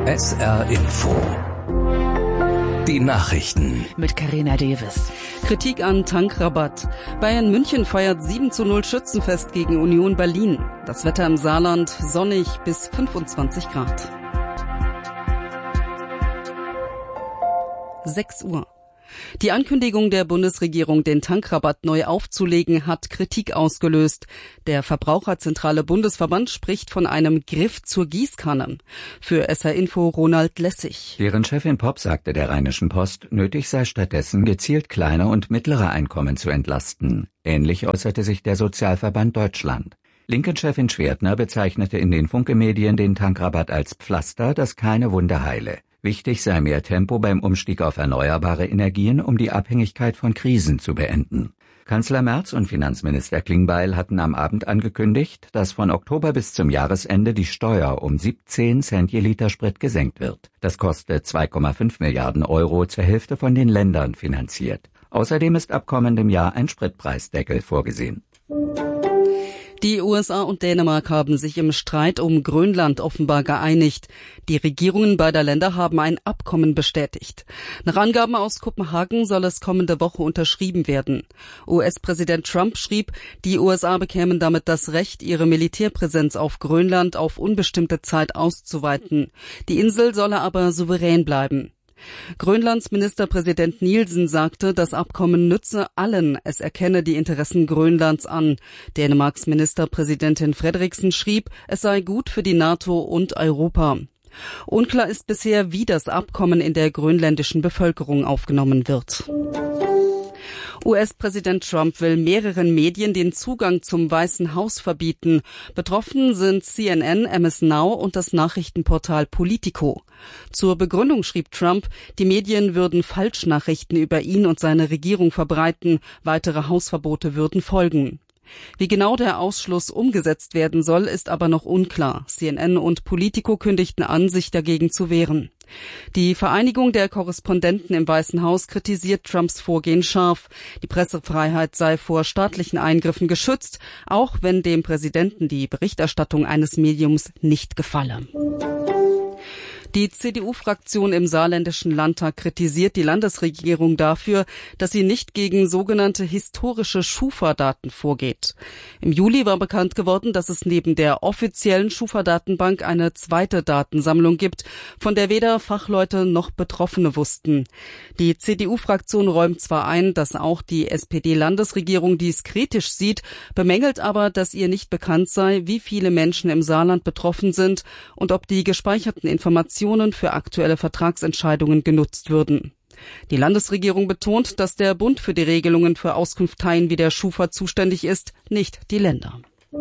SR Info. Die Nachrichten. Mit Carina Davis. Kritik an Tankrabatt. Bayern München feiert 7:0 Schützenfest gegen Union Berlin. Das Wetter im Saarland sonnig bis 25 Grad. 6 Uhr. Die Ankündigung der Bundesregierung, den Tankrabatt neu aufzulegen, hat Kritik ausgelöst. Der Verbraucherzentrale Bundesverband spricht von einem Griff zur Gießkanne. Für SR Info Ronald Lessig. Deren Chefin Popp sagte der Rheinischen Post, nötig sei stattdessen gezielt kleine und mittlere Einkommen zu entlasten. Ähnlich äußerte sich der Sozialverband Deutschland. Linken-Chefin Schwertner bezeichnete in den Funke-Medien den Tankrabatt als Pflaster, das keine Wunde heile. Wichtig sei mehr Tempo beim Umstieg auf erneuerbare Energien, um die Abhängigkeit von Krisen zu beenden. Kanzler Merz und Finanzminister Klingbeil hatten am Abend angekündigt, dass von Oktober bis zum Jahresende die Steuer um 17 Cent je Liter Sprit gesenkt wird. Das kostet 2,5 Milliarden Euro, zur Hälfte von den Ländern finanziert. Außerdem ist ab kommendem Jahr ein Spritpreisdeckel vorgesehen. Die USA und Dänemark haben sich im Streit um Grönland offenbar geeinigt. Die Regierungen beider Länder haben ein Abkommen bestätigt. Nach Angaben aus Kopenhagen soll es kommende Woche unterschrieben werden. US-Präsident Trump schrieb, die USA bekämen damit das Recht, ihre Militärpräsenz auf Grönland auf unbestimmte Zeit auszuweiten. Die Insel solle aber souverän bleiben. Grönlands Ministerpräsident Nielsen sagte, das Abkommen nütze allen, es erkenne die Interessen Grönlands an. Dänemarks Ministerpräsidentin Frederiksen schrieb, es sei gut für die NATO und Europa. Unklar ist bisher, wie das Abkommen in der grönländischen Bevölkerung aufgenommen wird. US-Präsident Trump will mehreren Medien den Zugang zum Weißen Haus verbieten. Betroffen sind CNN, MS Now und das Nachrichtenportal Politico. Zur Begründung schrieb Trump, die Medien würden Falschnachrichten über ihn und seine Regierung verbreiten, weitere Hausverbote würden folgen. Wie genau der Ausschluss umgesetzt werden soll, ist aber noch unklar. CNN und Politico kündigten an, sich dagegen zu wehren. Die Vereinigung der Korrespondenten im Weißen Haus kritisiert Trumps Vorgehen scharf. Die Pressefreiheit sei vor staatlichen Eingriffen geschützt, auch wenn dem Präsidenten die Berichterstattung eines Mediums nicht gefalle. Die CDU-Fraktion im saarländischen Landtag kritisiert die Landesregierung dafür, dass sie nicht gegen sogenannte historische Schufa-Daten vorgeht. Im Juli war bekannt geworden, dass es neben der offiziellen Schufa-Datenbank eine zweite Datensammlung gibt, von der weder Fachleute noch Betroffene wussten. Die CDU-Fraktion räumt zwar ein, dass auch die SPD-Landesregierung dies kritisch sieht, bemängelt aber, dass ihr nicht bekannt sei, wie viele Menschen im Saarland betroffen sind und ob die gespeicherten Informationen für aktuelle Vertragsentscheidungen genutzt würden. Die Landesregierung betont, dass der Bund für die Regelungen für Auskunfteien wie der Schufa zuständig ist, nicht die Länder.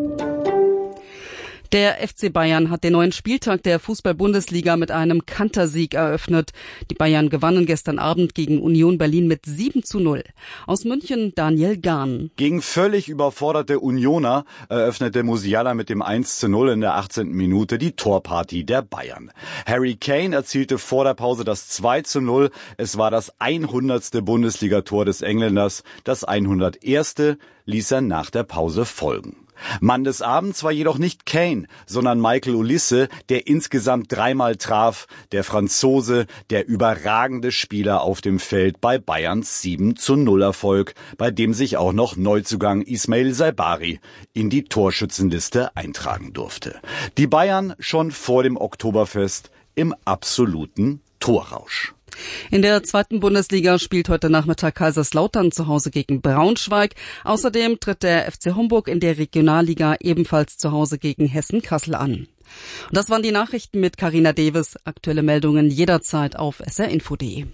Der FC Bayern hat den neuen Spieltag der Fußball-Bundesliga mit einem Kantersieg eröffnet. Die Bayern gewannen gestern Abend gegen Union Berlin mit 7:0. Aus München Daniel Gahn. Gegen völlig überforderte Unioner eröffnete Musiala mit dem 1:0 in der 18. Minute die Torpartie der Bayern. Harry Kane erzielte vor der Pause das 2:0. Es war das 100. Bundesligator des Engländers. Das 101. ließ er nach der Pause folgen. Mann des Abends war jedoch nicht Kane, sondern Michael Olise, der insgesamt 3-mal traf, der Franzose, der überragende Spieler auf dem Feld bei Bayerns 7:0 Erfolg, bei dem sich auch noch Neuzugang Ismail Saibari in die Torschützenliste eintragen durfte. Die Bayern schon vor dem Oktoberfest im absoluten Torrausch. In der zweiten Bundesliga spielt heute Nachmittag Kaiserslautern zu Hause gegen Braunschweig. Außerdem tritt der FC Homburg in der Regionalliga ebenfalls zu Hause gegen Hessen-Kassel an. Und das waren die Nachrichten mit Carina Davis. Aktuelle Meldungen jederzeit auf srinfo.de.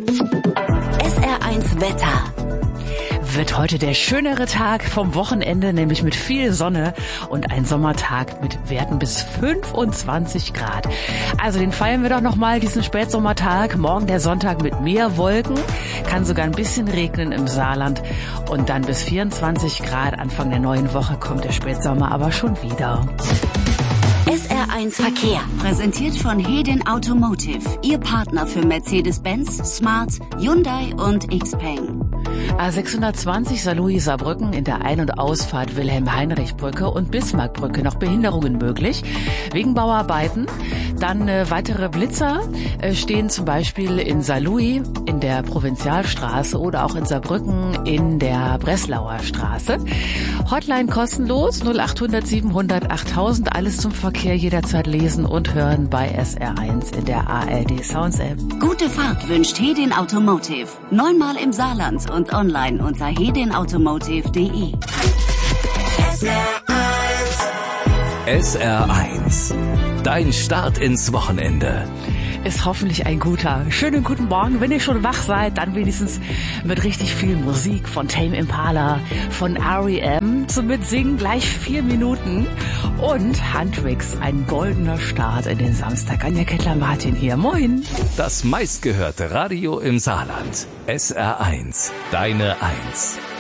SR1 Wetter. Wird heute der schönere Tag vom Wochenende, nämlich mit viel Sonne und ein Sommertag mit Werten bis 25 Grad. Also den feiern wir doch nochmal, diesen Spätsommertag. Morgen der Sonntag mit mehr Wolken, kann sogar ein bisschen regnen im Saarland und dann bis 24 Grad. Anfang der neuen Woche kommt der Spätsommer aber schon wieder. SR1 Verkehr, präsentiert von Hedin Automotive, Ihr Partner für Mercedes-Benz, Smart, Hyundai und Xpeng. A620 Saarlouis-Saarbrücken in der Ein- und Ausfahrt Wilhelm-Heinrich-Brücke und Bismarckbrücke noch Behinderungen möglich. Wegen Bauarbeiten. Dann weitere Blitzer stehen zum Beispiel in Saarlouis in der Provinzialstraße oder auch in Saarbrücken in der Breslauer Straße. Hotline kostenlos 0800 700 8000. Alles zum Verkehr jederzeit lesen und hören bei SR1 in der ARD Sounds App. Gute Fahrt wünscht Hedin Automotive. 9-mal im Saarland und online unter hedinautomotive.de. SR1. Dein Start ins Wochenende. Ist hoffentlich ein guter. Schönen guten Morgen. Wenn ihr schon wach seid, dann wenigstens mit richtig viel Musik von Tame Impala, von R.E.M. zum Mitsingen gleich 4 Minuten und Handtricks, ein goldener Start in den Samstag. Anja Kettler-Martin hier. Moin. Das meistgehörte Radio im Saarland. SR1. Deine 1.